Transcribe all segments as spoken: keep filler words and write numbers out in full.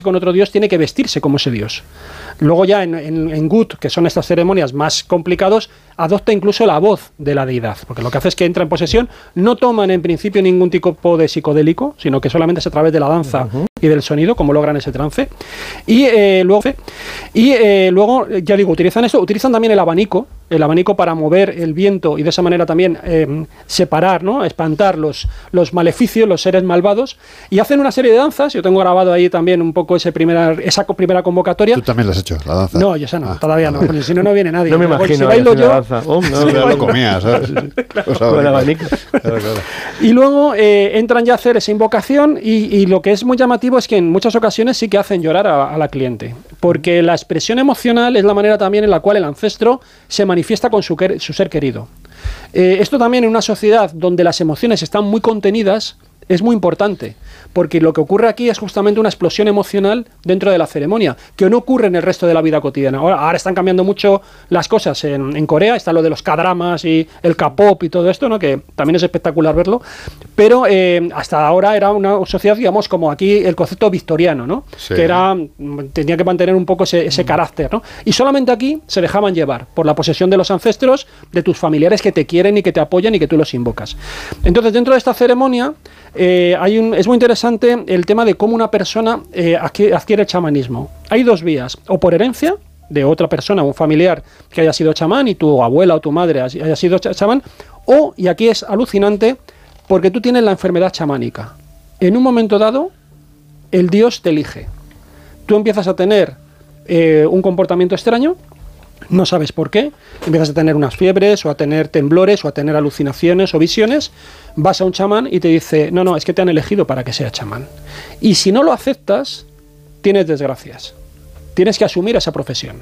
con otro dios, tiene que vestirse como ese dios. Luego ya en, en, en Gut, que son estas ceremonias más complicados, adopta incluso la voz de la deidad, porque lo que hace es que entra en posesión, no toman en principio ningún tipo de psicodélico, sino que solamente es a través de la danza uh-huh. y del sonido, como logran ese trance. Y eh, luego, y, eh, luego, ya digo, utilizan esto, utilizan también el abanico, el abanico para mover el viento y de esa manera también eh, separar, ¿no? espantar los, los maleficios, los seres malvados, y hacen una serie de danzas. Yo tengo grabado ahí también un poco ese primera, esa primera convocatoria. ¿Tú también lo has hecho, la danza? No, yo esa no, ah, todavía no, porque si no, no viene nadie. No me imagino. Si bailo yo, danza. Oh, no, no, lo comía, ¿sabes? claro. Con el abanico. Claro, claro. Y luego eh, entran ya a hacer esa invocación y, y lo que es muy llamativo es que en muchas ocasiones sí que hacen llorar a, a la cliente, porque la expresión emocional es la manera también en la cual el ancestro se manifiesta con su, su ser querido. Eh, esto también en una sociedad donde las emociones están muy contenidas es muy importante, porque lo que ocurre aquí es justamente una explosión emocional dentro de la ceremonia, que no ocurre en el resto de la vida cotidiana. Ahora, ahora están cambiando mucho las cosas en, en Corea, está lo de los K-dramas y el K-pop y todo esto, ¿no? Que también es espectacular verlo, pero eh, hasta ahora era una sociedad, digamos, como aquí el concepto victoriano, ¿no? Sí. Que era, tenía que mantener un poco ese, ese mm. carácter, ¿no? Y solamente aquí se dejaban llevar por la posesión de los ancestros, de tus familiares que te quieren y que te apoyan y que tú los invocas. Entonces, dentro de esta ceremonia, Eh, hay un, es muy interesante el tema de cómo una persona eh, adquiere, adquiere el chamanismo. Hay dos vías, o por herencia de otra persona, un familiar que haya sido chamán y tu abuela o tu madre haya sido chamán, o, y aquí es alucinante, porque tú tienes la enfermedad chamánica. En un momento dado, el dios te elige. Tú empiezas a tener eh, un comportamiento extraño, no sabes por qué, empiezas a tener unas fiebres o a tener temblores o a tener alucinaciones o visiones, vas a un chamán y te dice, no, no, es que te han elegido para que seas chamán. Y si no lo aceptas, tienes desgracias. Tienes que asumir esa profesión.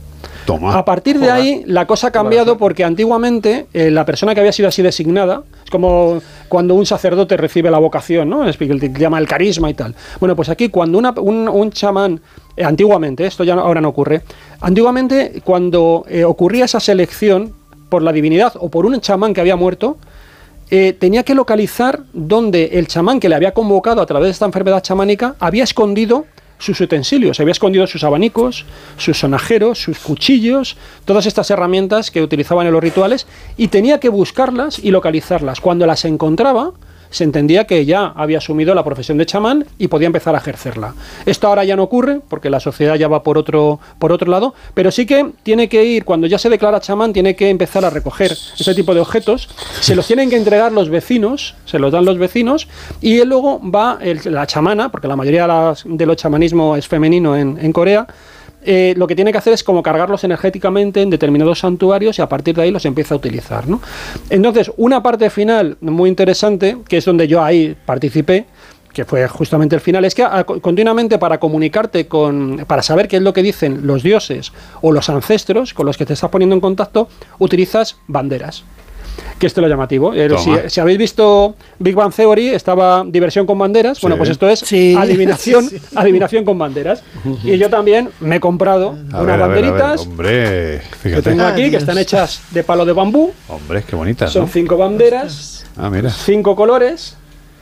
Toma. A partir de ahí, la cosa ha cambiado porque antiguamente eh, la persona que había sido así designada, es como cuando un sacerdote recibe la vocación, ¿no? Es que llama el carisma y tal. Bueno, pues aquí cuando una, un, un chamán, eh, antiguamente, esto ya no, ahora no ocurre, antiguamente cuando eh, ocurría esa selección por la divinidad o por un chamán que había muerto, eh, tenía que localizar dónde el chamán que le había convocado a través de esta enfermedad chamánica había escondido sus utensilios, había escondido sus abanicos, sus sonajeros, sus cuchillos, todas estas herramientas que utilizaban en los rituales, y tenía que buscarlas y localizarlas. Cuando las encontraba, se entendía que ya había asumido la profesión de chamán y podía empezar a ejercerla. Esto ahora ya no ocurre, porque la sociedad ya va por otro, por otro lado, pero sí que tiene que ir, cuando ya se declara chamán, tiene que empezar a recoger ese tipo de objetos, se los tienen que entregar los vecinos, se los dan los vecinos, y él luego va, el, la chamana, porque la mayoría de, las, de los chamanismo es femenino en, en Corea, Eh, lo que tiene que hacer es como cargarlos energéticamente en determinados santuarios y a partir de ahí los empieza a utilizar, ¿no? Entonces, una parte final muy interesante, que es donde yo ahí participé, que fue justamente el final, es que a, continuamente para comunicarte con, para saber qué es lo que dicen los dioses o los ancestros con los que te estás poniendo en contacto, utilizas banderas. Que esto es lo llamativo. Eh, si, si habéis visto Big Bang Theory, estaba diversión con banderas. Sí. Bueno, pues esto es sí. adivinación, sí, sí. adivinación con banderas. Y yo también me he comprado a unas ver, banderitas. A ver, a ver. Hombre, fíjate. Que tengo aquí, que están hechas de palo de bambú. Hombre, qué bonitas. Son ¿no? cinco banderas. Ah, mira. Cinco colores.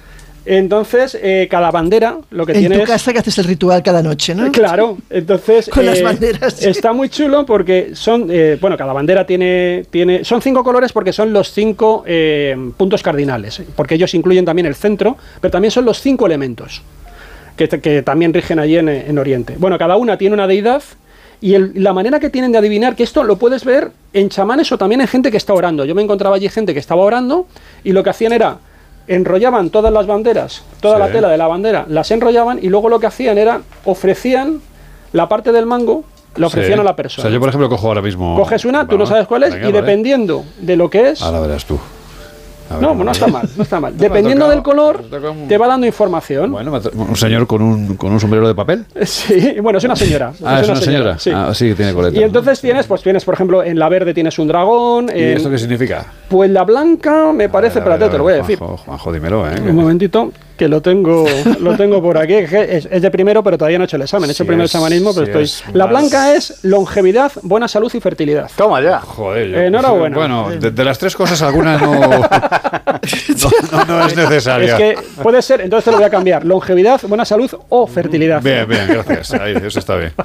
Entonces, eh, cada bandera lo que en tiene tu es... casa que haces el ritual cada noche, ¿no? Claro, entonces... Con eh, las banderas. Sí. Está muy chulo porque son... Eh, bueno, cada bandera tiene, tiene... Son cinco colores porque son los cinco eh, puntos cardinales, porque ellos incluyen también el centro, pero también son los cinco elementos que, que también rigen allí en, en Oriente. Bueno, cada una tiene una deidad y el, la manera que tienen de adivinar, que esto lo puedes ver en chamanes o también en gente que está orando. Yo me encontraba allí gente que estaba orando y lo que hacían era... enrollaban todas las banderas, toda sí. la tela de la bandera, las enrollaban y luego lo que hacían era, ofrecían la parte del mango, la ofrecían sí. a la persona. O sea, yo por ejemplo cojo ahora mismo... Coges una, tú no sabes cuál es, venga, y dependiendo vale. de lo que es... Ahora verás tú. Ver, no, no está mal, no está mal. Dependiendo del color, te va dando información. Bueno, un señor con un, con un sombrero de papel. Sí, bueno, es una señora. Ah, es una, una señora. señora. Sí. Ah, sí, tiene coleta. Y entonces tienes, pues tienes, por ejemplo, en la verde tienes un dragón. ¿Y en, esto qué significa? Pues la blanca me parece, espérate, te lo voy a decir. Juanjo, Juanjo, dímelo, ¿eh? Un momentito. que lo tengo lo tengo por aquí. Es, es de primero, pero todavía no he hecho el examen. He hecho Sí el primer es, chamanismo, pero sí estoy... es La más- blanca es longevidad, buena salud y fertilidad. Toma ya. Joder, yo- Enhorabuena. Bueno, de, de las tres cosas alguna no, no, no, no es necesaria. Es que puede ser, entonces te lo voy a cambiar. Longevidad, buena salud o fertilidad. Bien, bien, gracias. Ahí, eso está bien.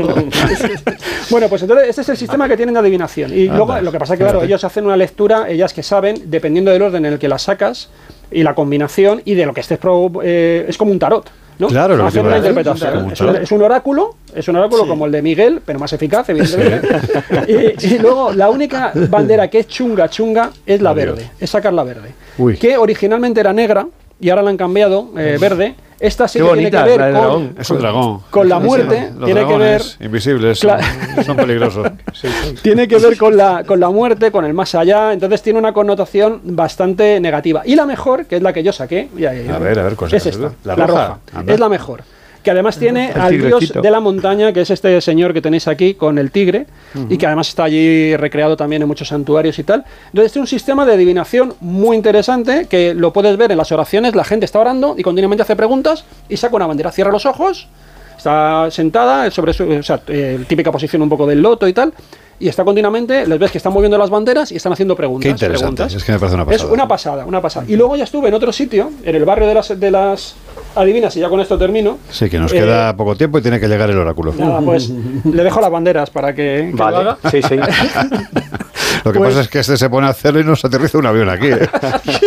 Bueno, pues entonces este es el sistema que tienen de adivinación. Y Anda, luego lo que pasa es que, claro, fíjate. ellos hacen una lectura, ellas que saben, dependiendo del orden en el que la sacas y la combinación y de lo que estés... Pro, eh, es como un tarot, ¿no? Claro, lo que te Hacen iba a una decir, interpretación. como un Es un, tarot. es un oráculo, es un oráculo como el de Miguel, pero más eficaz, evidentemente. y, y luego la única bandera que es chunga, chunga, es la Adiós. verde, es sacar la verde. Uy. Que originalmente era negra y ahora la han cambiado, eh, verde. Esta sí Qué que tiene bonita, que ver la del con, dragón. Es un dragón. con la Sí, muerte, los tiene que ver... dragones invisibles Claro. son, son peligrosos. Tiene que ver con la, con la muerte, con el más allá, entonces tiene una connotación bastante negativa. Y la mejor, que es la que yo saqué, ya, ya, A ver, a ver, ¿cuál es sacas esta, tú? la, ¿La roja. roja? Anda. Es la mejor. Que además tiene El al dios tigrecito. de la montaña, que es este señor que tenéis aquí con el tigre, y que además está allí recreado también en muchos santuarios y tal. Entonces, este es un sistema de adivinación muy interesante que lo puedes ver en las oraciones. La gente está orando y continuamente hace preguntas y saca una bandera, cierra los ojos, está sentada sobre su, o sea, eh, típica posición un poco del loto y tal. Y está continuamente, les ves que están moviendo las banderas y están haciendo preguntas. Qué interesante, preguntas. es que me parece una pasada. Es una pasada, una pasada. Y luego ya estuve en otro sitio, en el barrio de las, de las adivinas, y ya con esto termino. Sí, que nos Eh, queda poco tiempo y tiene que llegar el oráculo. Nada, pues le dejo las banderas para que, que lo Vale, haga. sí, sí. Lo que pues- pasa es que este se pone a hacerlo y nos aterriza un avión aquí. ¿eh?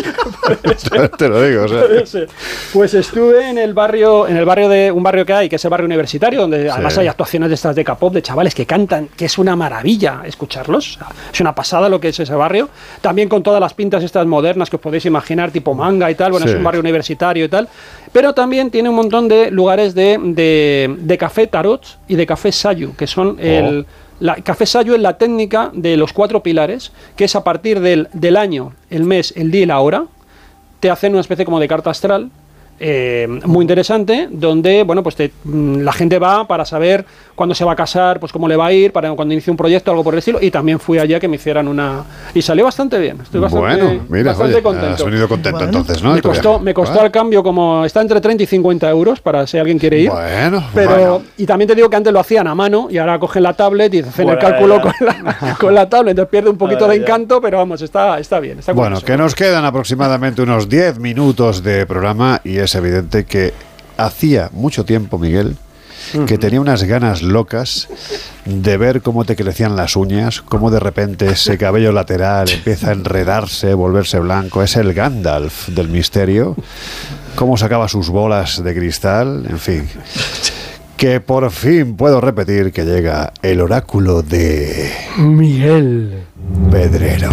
Te lo digo, o sea. Sí. Pues estuve en el barrio, en el barrio de un barrio que hay, que es el barrio universitario, donde además hay actuaciones de estas de K-pop, de chavales que cantan, que es una maravilla escucharlos. O sea, es una pasada lo que es ese barrio. También con todas las pintas estas modernas que os podéis imaginar, tipo manga y tal. Bueno, Sí. es un barrio universitario y tal. Pero también tiene un montón de lugares de, de, de café tarot y de café sayu, que son el... La, café sayu es la técnica de los cuatro pilares, que es a partir del, del año, el mes, el día y la hora, te hacen una especie como de carta astral, eh, muy interesante, donde bueno, pues te, mm, la gente va para saber cuándo se va a casar, pues cómo le va a ir, para cuando inicie un proyecto, algo por el estilo, y también fui allá que me hicieran una... Y salió bastante bien, estoy bastante, Bueno, mira, bastante oye, contento. has venido contento Bueno. entonces, ¿no? Me de tu costó, viaje. me costó Bueno. al cambio como... Está entre treinta y cincuenta euros para si alguien quiere ir. Bueno, Pero, bueno. y también te digo que antes lo hacían a mano y ahora cogen la tablet y hacen el Bueno. cálculo con la, con la tablet, entonces pierde un poquito de encanto, pero vamos, está, está bien. Está Bueno, curioso. que nos quedan aproximadamente unos diez minutos de programa y es evidente que hacía mucho tiempo, Miguel, que tenía unas ganas locas de ver cómo te crecían las uñas, cómo de repente ese cabello lateral empieza a enredarse, volverse blanco. Es el Gandalf del misterio, cómo sacaba sus bolas de cristal, en fin. Que por fin puedo repetir que llega el oráculo de Miguel. Pedrero.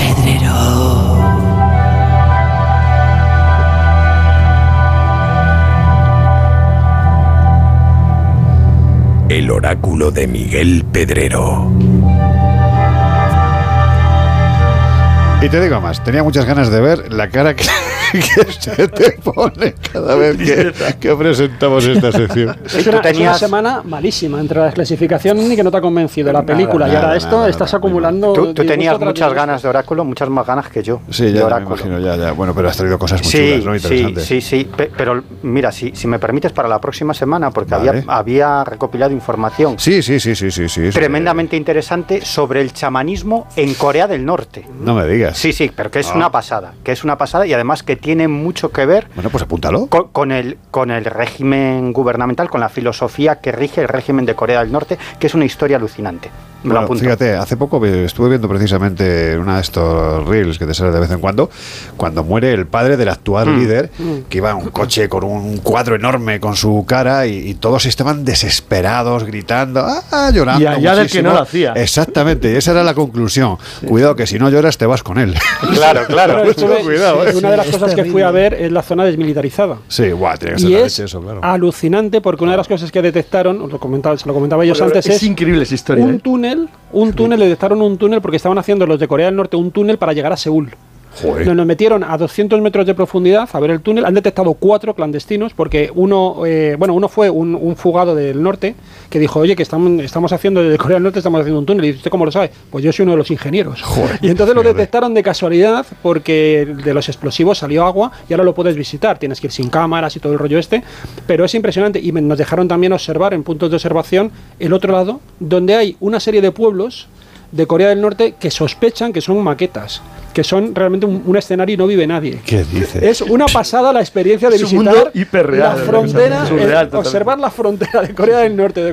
El oráculo de Miguel Pedrero. Y te digo más, tenía muchas ganas de ver la cara que, que se te pone cada vez que, que presentamos esta sección. Es Sí, una, tú es una tenías- semana malísima entre las clasificaciones ni que no te ha convencido la película. y nada, ahora esto nada, estás nada, acumulando. Tú, tú disgusto tenías tras muchas disgusto. ganas de oráculo, muchas más ganas que yo. Sí, de ya me oráculo. imagino, ya, ya. Bueno, pero has traído cosas muy Sí, chulas, ¿no? sí, Interesantes. sí, sí, pe- pero mira, si, si me permites para la próxima semana, porque Vale. había, había recopilado información Sí, sí, sí, sí, sí, sí. tremendamente interesante sobre el chamanismo en Corea del Norte. No me digas. Sí, sí, pero que es Ah. una pasada, que es una pasada y además que tiene mucho que ver Bueno, pues apúntalo. con, con el, con el régimen gubernamental, con la filosofía que rige el régimen de Corea del Norte, que es una historia alucinante. Me lo Bueno, apunto. fíjate, hace poco vi- estuve viendo precisamente una de estos reels que te sale de vez en cuando, cuando muere el padre del actual Mm. líder, que iba en un coche con un cuadro enorme con su cara y, y todos estaban desesperados, gritando, ah, llorando. Y allá del que muchísimo. no lo hacía. Exactamente, y esa era la conclusión. Cuidado que si no lloras te vas con él. Claro, claro. Pero estuve- Cuidado, ¿eh? Una de las Sí, cosas es que fui a terrible. ver es la zona desmilitarizada. Sí, guau, tiene que ser Y la es leche eso, claro. alucinante porque una de las cosas que detectaron, os lo comentaba, se lo comentaba ellos antes, es es increíble esa historia. un ¿eh? túnel, un túnel, le detectaron un túnel porque estaban haciendo los de Corea del Norte un túnel para llegar a Seúl. Joder. Nos, nos metieron a doscientos metros de profundidad a ver el túnel. Han detectado cuatro clandestinos porque uno, eh, bueno, uno fue un, un fugado del norte que dijo, oye, que estamos, estamos haciendo desde Corea del Norte estamos haciendo un túnel. Y ¿usted cómo lo sabe? Pues yo soy uno de los ingenieros. Joder, y entonces fíjate. lo detectaron de casualidad porque de los explosivos salió agua y ahora lo puedes visitar. Tienes que ir sin cámaras y todo el rollo este, pero es impresionante. Y me, nos dejaron también observar en puntos de observación el otro lado, donde hay una serie de pueblos de Corea del Norte que sospechan que son maquetas, que son realmente un, un escenario y no vive nadie. ¿Qué dices? Es una pasada la experiencia de Es un visitar mundo hiperreal, la frontera, surreal, el, observar la frontera de Corea del Norte de